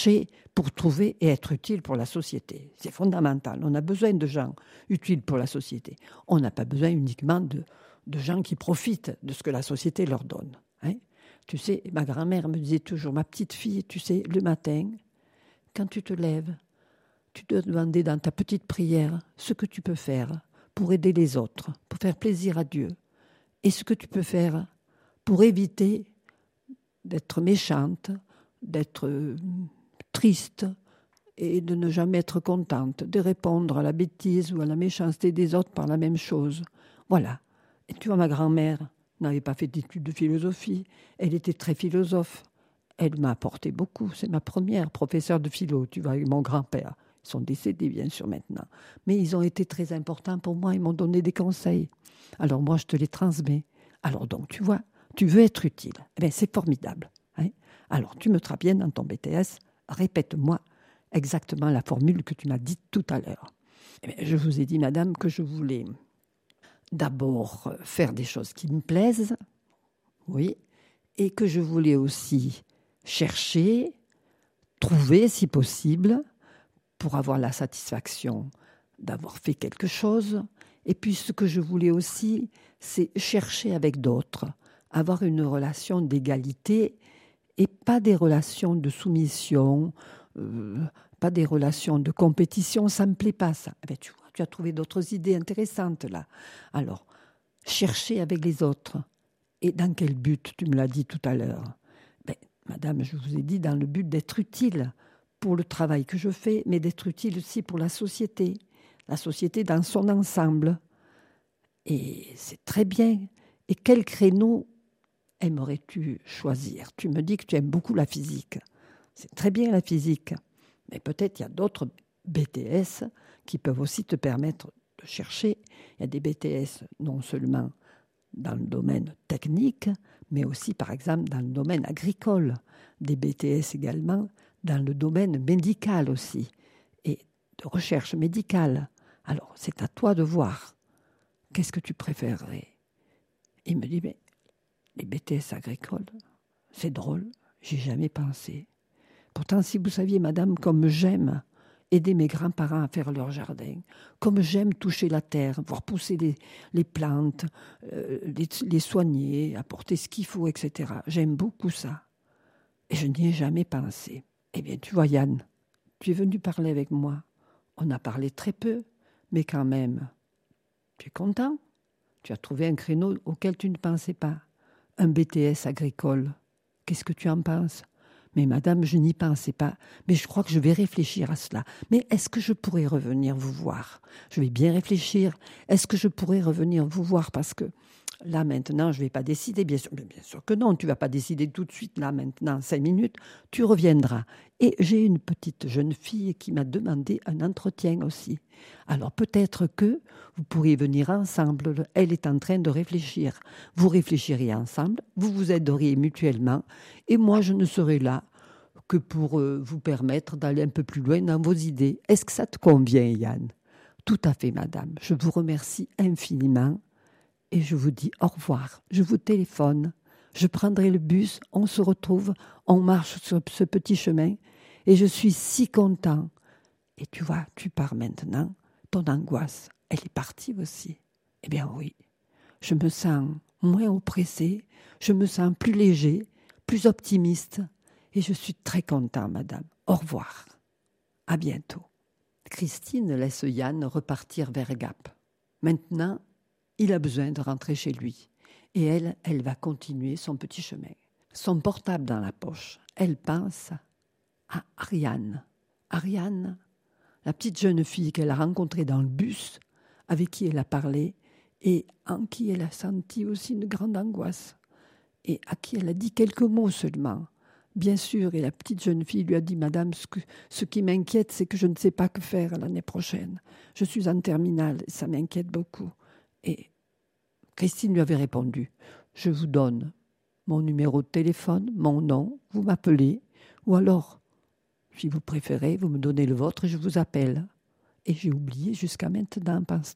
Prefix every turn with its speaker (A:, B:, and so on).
A: chercher pour trouver et être utile pour la société. C'est fondamental. On a besoin de gens utiles pour la société. On n'a pas besoin uniquement de gens qui profitent de ce que la société leur donne. Hein. Tu sais, ma grand-mère me disait toujours, ma petite fille, tu sais, le matin, quand tu te lèves, tu dois demander dans ta petite prière ce que tu peux faire pour aider les autres, pour faire plaisir à Dieu. Et ce que tu peux faire pour éviter d'être méchante, d'être triste et de ne jamais être contente, de répondre à la bêtise ou à la méchanceté des autres par la même chose. Voilà. Et tu vois, ma grand-mère n'avait pas fait d'études de philosophie. Elle était très philosophe. Elle m'a apporté beaucoup. C'est ma première professeure de philo, tu vois, avec mon grand-père. Ils sont décédés, bien sûr, maintenant. Mais ils ont été très importants pour moi. Ils m'ont donné des conseils. Alors moi, je te les transmets. Alors donc, tu vois, tu veux être utile. Eh bien, c'est formidable. Hein. Alors, tu me mettras bien dans ton BTS. Répète-moi exactement la formule que tu m'as dite tout à l'heure. Eh bien, je vous ai dit, madame, que je voulais d'abord faire des choses qui me plaisent, oui, et que je voulais aussi chercher, trouver, si possible, pour avoir la satisfaction d'avoir fait quelque chose. Et puis, ce que je voulais aussi, c'est chercher avec d'autres, avoir une relation d'égalité et pas des relations de soumission, pas des relations de compétition. Ça ne me plaît pas, ça. Eh bien, tu vois, tu as trouvé d'autres idées intéressantes, là. Alors, chercher avec les autres. Et dans quel but? Tu me l'as dit tout à l'heure. Ben, madame, je vous ai dit dans le but d'être utile pour le travail que je fais, mais d'être utile aussi pour la société dans son ensemble. Et c'est très bien. Et quel créneau aimerais-tu choisir? Tu me dis que tu aimes beaucoup la physique. C'est très bien la physique. Mais peut-être il y a d'autres BTS qui peuvent aussi te permettre de chercher. Il y a des BTS non seulement dans le domaine technique, mais aussi, par exemple, dans le domaine agricole. Des BTS également dans le domaine médical aussi, et de recherche médicale. Alors, c'est à toi de voir. Qu'est-ce que tu préférerais? Il me dit, mais les BTS agricoles, c'est drôle, j'y ai jamais pensé. Pourtant, si vous saviez, madame, comme j'aime aider mes grands-parents à faire leur jardin, comme j'aime toucher la terre, voir pousser les plantes, les soigner, apporter ce qu'il faut, etc. J'aime beaucoup ça. Et je n'y ai jamais pensé. Eh bien, tu vois, Yann, tu es venu parler avec moi. On a parlé très peu, mais quand même, tu es content? Tu as trouvé un créneau auquel tu ne pensais pas. Un BTS agricole. Qu'est-ce que tu en penses? Mais madame, je n'y pensais pas. Mais je crois que je vais réfléchir à cela. Mais est-ce que je pourrais revenir vous voir? Je vais bien réfléchir. Est-ce que je pourrais revenir vous voir? Parce que là, maintenant, je ne vais pas décider. Bien sûr que non. Tu ne vas pas décider tout de suite, là, maintenant, 5 minutes. Tu reviendras. Et j'ai une petite jeune fille qui m'a demandé un entretien aussi. Alors peut-être que vous pourriez venir ensemble. Elle est en train de réfléchir. Vous réfléchiriez ensemble. Vous vous aideriez mutuellement. Et moi, je ne serai là que pour vous permettre d'aller un peu plus loin dans vos idées. Est-ce que ça te convient, Yann? Tout à fait, madame. Je vous remercie infiniment et je vous dis au revoir. Je vous téléphone. Je prendrai le bus. On se retrouve. On marche sur ce petit chemin et je suis si content. Et tu vois, tu pars maintenant. Ton angoisse, elle est partie aussi. Eh bien oui, je me sens moins oppressée. Je me sens plus léger, plus optimiste. Et je suis très content, madame. Au revoir. À bientôt. Christine laisse Yann repartir vers Gap. Maintenant, il a besoin de rentrer chez lui. Et elle va continuer son petit chemin. Son portable dans la poche. Elle pense à Ariane. Ariane, la petite jeune fille qu'elle a rencontrée dans le bus, avec qui elle a parlé, et en qui elle a senti aussi une grande angoisse. Et à qui elle a dit quelques mots seulement. Bien sûr, et la petite jeune fille lui a dit « Madame, ce qui m'inquiète, c'est que je ne sais pas que faire l'année prochaine. Je suis en terminale, et ça m'inquiète beaucoup. » Et Christine lui avait répondu « Je vous donne mon numéro de téléphone, mon nom, vous m'appelez, ou alors, si vous préférez, vous me donnez le vôtre et je vous appelle. » Et j'ai oublié jusqu'à maintenant, pense